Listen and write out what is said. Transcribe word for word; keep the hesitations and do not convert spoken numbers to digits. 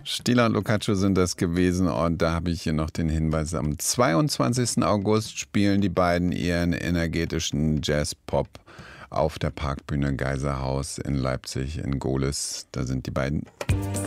Stieler und Locaccio sind das gewesen und da habe ich hier noch den Hinweis, am zweiundzwanzigsten August spielen die beiden ihren energetischen Jazz-Pop auf der Parkbühne Geiserhaus in Leipzig in Gohlis. Da sind die beiden.